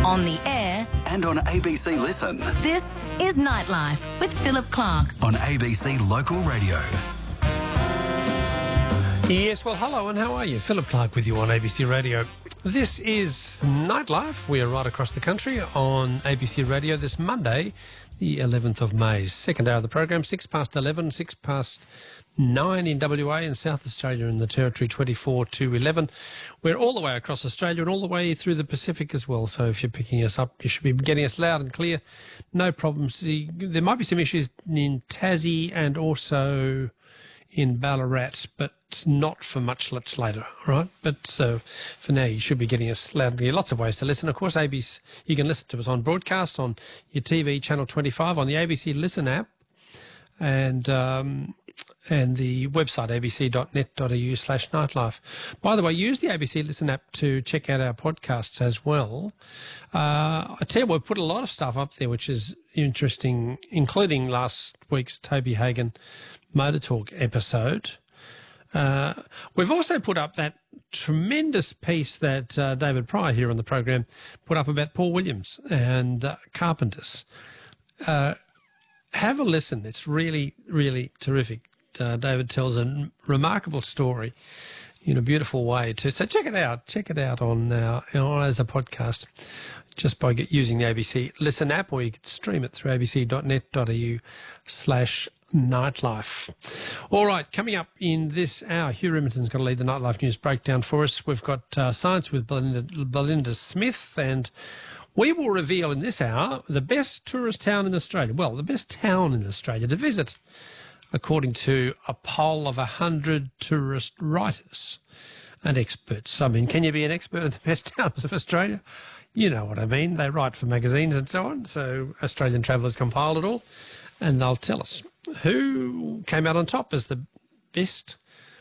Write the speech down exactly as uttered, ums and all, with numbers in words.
on the air, and on A B C Listen. this is Nightlife with Philip Clark. On A B C Local Radio. Yes, well, hello and how are you? Philip Clark with you on A B C Radio. This is Nightlife. We are right across the country on A B C Radio this Monday, the eleventh of May. Second hour of the program, six past eleven, six past nine in W A and South Australia in the Territory, twenty-four to eleven. We're all the way across Australia and all the way through the Pacific as well. So if you're picking us up, you should be getting us loud and clear. No problems. The- There might be some issues in Tassie and also in Ballarat, but not for much, much later, all right? But so for now, you should be getting us loud and clear. Lots of ways to listen. Of course, A B C, you can listen to us on broadcast, on your T V, Channel twenty-five, on the A B C Listen app, and um, and the website, abc.net.au slash nightlife. By the way, use the A B C Listen app to check out our podcasts as well. Uh, I tell you what, we've put a lot of stuff up there, which is interesting, including last week's Toby Hagen Motor Talk episode. Uh, we've also put up that tremendous piece that uh, David Pryor here on the program put up about Paul Williams and uh, Carpenters. Uh, have a listen. It's really, really terrific. Uh, David tells a remarkable story in a beautiful way too. So check it out. Check it out on our, on, as a podcast just by get, using the A B C Listen app, or you can stream it through abc.net.au slash nightlife. All right, coming up in this hour, Hugh Riminton's going to lead the Nightlife News breakdown for us. We've got uh, Science with Belinda, Belinda Smith, and we will reveal in this hour the best tourist town in Australia. Well, the best town in Australia to visit, according to a poll of one hundred tourist writers and experts. I mean, can you be an expert in the best towns of Australia? You know what I mean. They write for magazines and so on, so Australian Travellers compiled it all, and they'll tell us who came out on top as the best